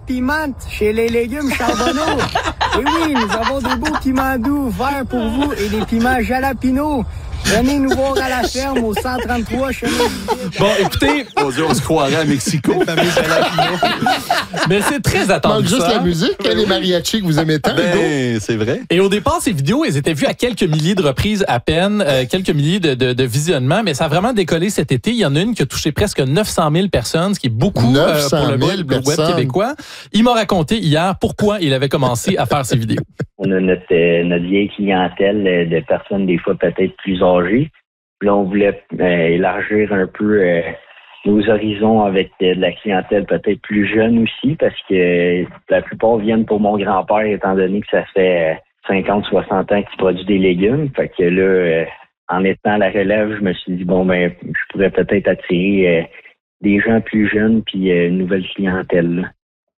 piments chez les légumes Charbonneau. Et oui, nous avons des beaux piments doux verts pour vous et des piments jalapino. Venez nous voir à la ferme au 133 chemin du... Bon, écoutez, On se croirait à Mexico. mais c'est très attendu. Manque juste ça. la musique, les mariachis que vous aimez tant, Hugo. Ben, c'est vrai. Et au départ, ces vidéos, elles étaient vues à quelques milliers de reprises à peine, quelques milliers de visionnements, mais ça a vraiment décollé cet été. Il y en a une qui a touché presque 900 000 personnes, ce qui est beaucoup pour 900 le 000 web personnes. québécois. Il m'a raconté hier pourquoi il avait commencé à faire ces vidéos. On a notre vieille clientèle de personnes des fois peut-être plus âgées. Puis là, on voulait élargir un peu nos horizons avec de la clientèle peut-être plus jeune aussi, parce que la plupart viennent pour mon grand-père, étant donné que ça fait 50, 60 ans qu'il produit des légumes. Fait que là, en étant à la relève, je me suis dit, je pourrais peut-être attirer des gens plus jeunes puis une nouvelle clientèle, là.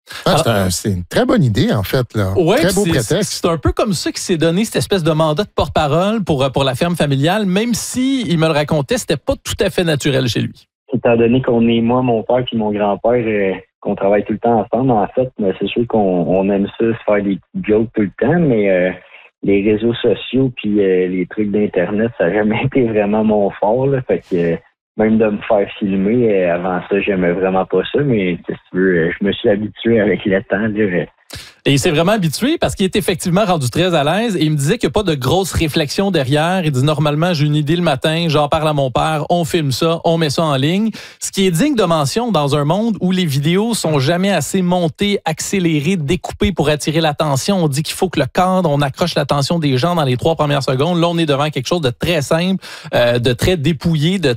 C'est une très bonne idée, en fait. Là. Ouais, très beau c'est prétexte. un peu comme ça qu'il s'est donné cette espèce de mandat de porte-parole pour la ferme familiale, même si il me le racontait, c'était pas tout à fait naturel chez lui. Étant donné qu'on est moi, mon père puis mon grand-père, qu'on travaille tout le temps ensemble, en fait, mais c'est sûr qu'on aime ça, se faire des petites jokes tout le temps, mais les réseaux sociaux puis les trucs d'Internet, ça n'a jamais été vraiment mon fort, là, fait que même de me faire filmer, avant ça, j'aimais vraiment pas ça, mais si tu veux, je me suis habitué avec le temps, là. Et il s'est vraiment habitué parce qu'il est effectivement rendu très à l'aise et il me disait qu'il n'y a pas de grosse réflexion derrière. Il dit normalement, j'ai une idée le matin, j'en parle à mon père, on filme ça, on met ça en ligne. Ce qui est digne de mention dans un monde où les vidéos sont jamais assez montées, accélérées, découpées pour attirer l'attention. On dit qu'il faut que le cadre, on accroche l'attention des gens dans les 3 premières secondes. Là, on est devant quelque chose de très simple, de très dépouillé, de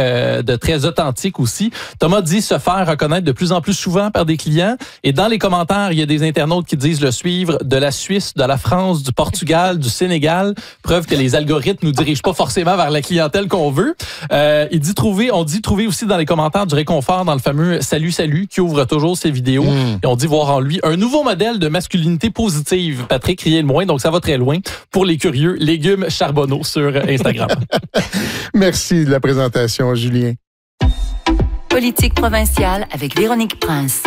très authentique aussi. Thomas dit se faire reconnaître de plus en plus souvent par des clients. Et dans les commentaires, il y a des internautes qui disent le suivre de la Suisse, de la France, du Portugal, du Sénégal. Preuve que les algorithmes nous dirigent pas forcément vers la clientèle qu'on veut. On dit trouver aussi dans les commentaires du réconfort dans le fameux Salut Salut qui ouvre toujours ses vidéos. Et on dit voir en lui un nouveau modèle de masculinité positive. Patrick, riez le moins, donc ça va très loin pour les curieux. Légumes Charbonneau sur Instagram. Merci de la présentation, Julien. Politique provinciale avec Véronique Prince.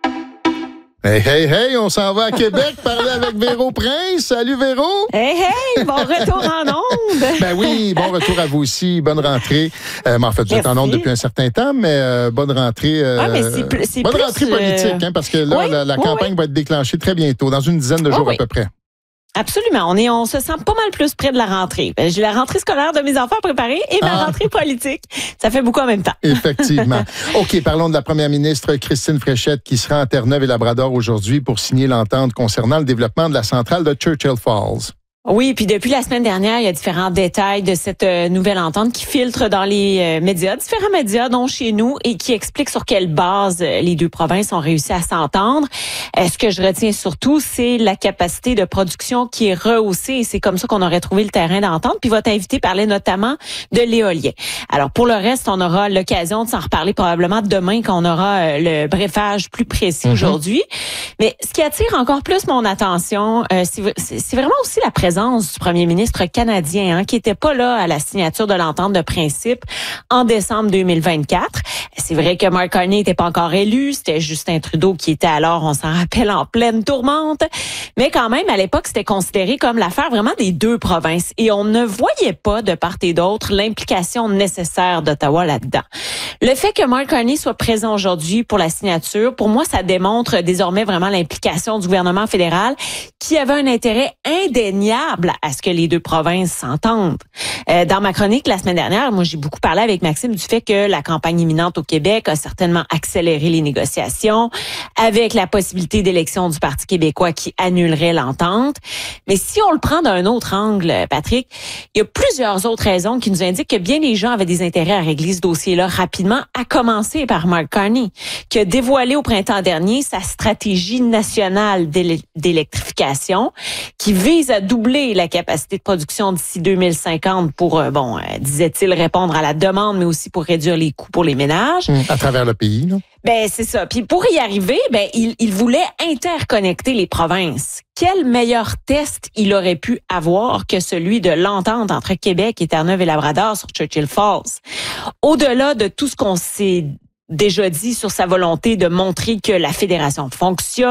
Hey, on s'en va à Québec parler avec Véro Prince. Salut Véro! Hey, bon retour en onde! Ben oui, bon retour à vous aussi. Bonne rentrée. Mais en fait, vous êtes en onde depuis un certain temps, mais bonne rentrée. Bonne rentrée politique, hein, parce que là, la campagne va être déclenchée très bientôt, dans une dizaine de jours à peu près. Absolument. On se sent pas mal plus près de la rentrée. J'ai la rentrée scolaire de mes enfants préparée et ma rentrée politique. Ça fait beaucoup en même temps. Effectivement. OK, parlons de la première ministre Christine Fréchette qui sera en Terre-Neuve et Labrador aujourd'hui pour signer l'entente concernant le développement de la centrale de Churchill Falls. Oui, puis depuis la semaine dernière, il y a différents détails de cette nouvelle entente qui filtrent dans les médias, différents médias, dont chez nous, et qui expliquent sur quelle base les deux provinces ont réussi à s'entendre. Ce que je retiens surtout, c'est la capacité de production qui est rehaussée, et c'est comme ça qu'on aurait trouvé le terrain d'entente. Puis votre invité parlait notamment de l'éolien. Alors pour le reste, on aura l'occasion de s'en reparler probablement demain quand on aura le briefage plus précis aujourd'hui. Mais ce qui attire encore plus mon attention, c'est vraiment aussi la présence du premier ministre canadien, qui était pas là à la signature de l'entente de principe en décembre 2024. C'est vrai que Mark Carney n'était pas encore élu, c'était Justin Trudeau qui était alors, on s'en rappelle, en pleine tourmente. Mais quand même, à l'époque, c'était considéré comme l'affaire vraiment des deux provinces. Et on ne voyait pas, de part et d'autre, l'implication nécessaire d'Ottawa là-dedans. Le fait que Mark Carney soit présent aujourd'hui pour la signature, pour moi, ça démontre désormais vraiment l'implication du gouvernement fédéral qui avait un intérêt indéniable à ce que les deux provinces s'entendent. Dans ma chronique la semaine dernière, moi, j'ai beaucoup parlé avec Maxime du fait que la campagne imminente au Québec a certainement accéléré les négociations avec la possibilité d'élection du Parti québécois qui annulerait l'entente. Mais si on le prend d'un autre angle, Patrick, il y a plusieurs autres raisons qui nous indiquent que bien des gens avaient des intérêts à régler ce dossier-là rapidement, à commencer par Mark Carney, qui a dévoilé au printemps dernier sa stratégie nationale d'électrification qui vise à doubler la capacité de production d'ici 2050 pour, disait-il, répondre à la demande, mais aussi pour réduire les coûts pour les ménages. À travers le pays, là. Ben, c'est ça. Puis pour y arriver, il voulait interconnecter les provinces. Quel meilleur test il aurait pu avoir que celui de l'entente entre Québec et Terre-Neuve et Labrador sur Churchill Falls? Au-delà de tout ce qu'on s'est déjà dit sur sa volonté de montrer que la fédération fonctionne,